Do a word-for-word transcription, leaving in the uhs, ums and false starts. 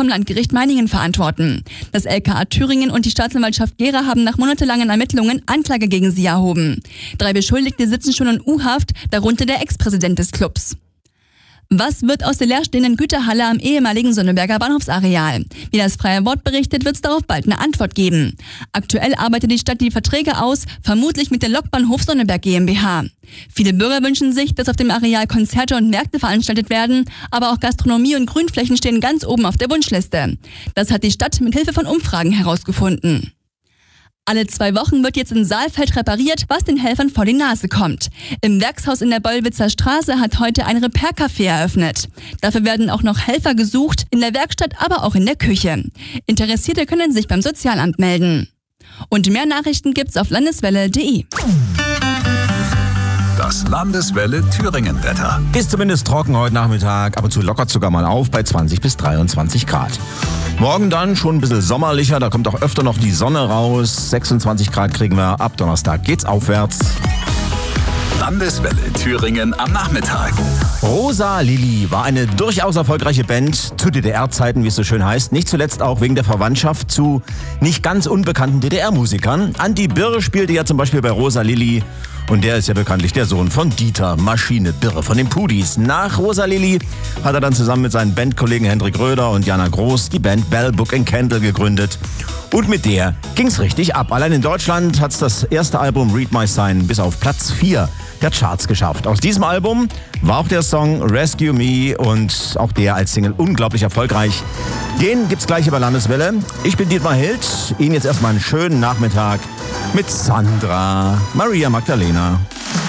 vom Landgericht Meiningen verantworten. Das L K A Thüringen und die Staatsanwaltschaft Gera haben nach monatelangen Ermittlungen Anklage gegen sie erhoben. Drei Beschuldigte sitzen schon in U-Haft, darunter der Ex-Präsident des Clubs. Was wird aus der leerstehenden Güterhalle am ehemaligen Sonneberger Bahnhofsareal? Wie das Freie Wort berichtet, wird es darauf bald eine Antwort geben. Aktuell arbeitet die Stadt die Verträge aus, vermutlich mit der Lokbahnhof Sonneberg GmbH. Viele Bürger wünschen sich, dass auf dem Areal Konzerte und Märkte veranstaltet werden, aber auch Gastronomie und Grünflächen stehen ganz oben auf der Wunschliste. Das hat die Stadt mit Hilfe von Umfragen herausgefunden. Alle zwei Wochen wird jetzt in Saalfeld repariert, was den Helfern vor die Nase kommt. Im Werkshaus in der Bollwitzer Straße hat heute ein Repair-Café eröffnet. Dafür werden auch noch Helfer gesucht, in der Werkstatt, aber auch in der Küche. Interessierte können sich beim Sozialamt melden. Und mehr Nachrichten gibt's auf landeswelle punkt de. Das Landeswelle Thüringen-Wetter. Ist zumindest trocken heute Nachmittag, aber zu lockert sogar mal auf bei zwanzig bis dreiundzwanzig Grad. Morgen dann schon ein bisschen sommerlicher, da kommt auch öfter noch die Sonne raus. sechsundzwanzig Grad kriegen wir, ab Donnerstag geht's aufwärts. Landeswelle Thüringen am Nachmittag. Rosa Lili war eine durchaus erfolgreiche Band zu D D R-Zeiten, wie es so schön heißt. Nicht zuletzt auch wegen der Verwandtschaft zu nicht ganz unbekannten D D R-Musikern. Andi Birre spielte ja zum Beispiel bei Rosa Lili. Und der ist ja bekanntlich der Sohn von Dieter Maschine Birre von den Pudis. Nach Rosa Lili hat er dann zusammen mit seinen Bandkollegen Hendrik Röder und Jana Groß die Band Bell, Book and Candle gegründet. Und mit der ging's richtig ab. Allein in Deutschland hat's das erste Album Read My Sign bis auf Platz vier der Charts geschafft. Aus diesem Album war auch der Song Rescue Me und auch der als Single unglaublich erfolgreich. Den gibt's gleich über Landeswelle. Ich bin Dietmar Hild. Ihnen jetzt erstmal einen schönen Nachmittag mit Sandra Maria Magdalena.